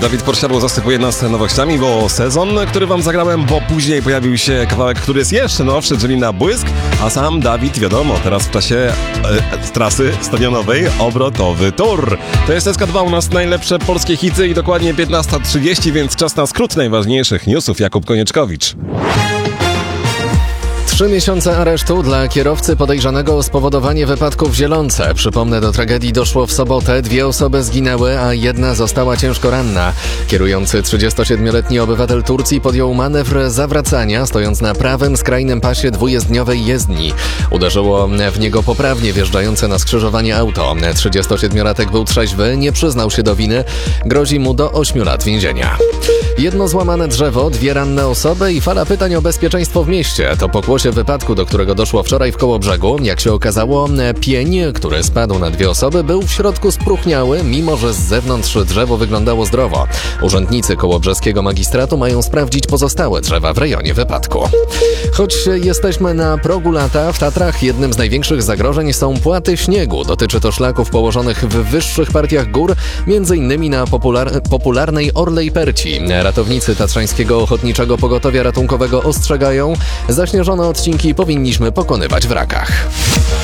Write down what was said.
Dawid Podsiadło zasypuje nas nowościami, bo sezon, który wam zagrałem, bo później pojawił się kawałek, który jest jeszcze nowszy, czyli Na błysk, a sam Dawid, wiadomo, teraz w czasie trasy stadionowej obrotowy tor. To jest SK2, u nas najlepsze polskie hity i dokładnie 15:30, więc czas na skrót najważniejszych newsów. Jakub Konieczkowicz. 3 miesiące aresztu dla kierowcy podejrzanego o spowodowanie wypadku w Zielonce. Przypomnę, do tragedii doszło w sobotę. 2 osoby zginęły, a 1 została ciężko ranna. Kierujący 37-letni obywatel Turcji podjął manewr zawracania, stojąc na prawym skrajnym pasie dwujezdniowej jezdni. Uderzyło w niego poprawnie wjeżdżające na skrzyżowanie auto. 37-latek był trzeźwy, nie przyznał się do winy. Grozi mu do 8 lat więzienia. 1 złamane drzewo, 2 ranne osoby i fala pytań o bezpieczeństwo w mieście. To pokłosie wypadku, do którego doszło wczoraj w Kołobrzegu. Jak się okazało, pień, który spadł na 2 osoby, był w środku spróchniały, mimo że z zewnątrz drzewo wyglądało zdrowo. Urzędnicy kołobrzeskiego magistratu mają sprawdzić pozostałe drzewa w rejonie wypadku. Choć jesteśmy na progu lata, w Tatrach jednym z największych zagrożeń są płaty śniegu. Dotyczy to szlaków położonych w wyższych partiach gór, m.in. na popularnej Orlej Perci. Ratownicy Tatrzańskiego Ochotniczego Pogotowia Ratunkowego ostrzegają, zaśnieżone odcinki powinniśmy pokonywać w rakach.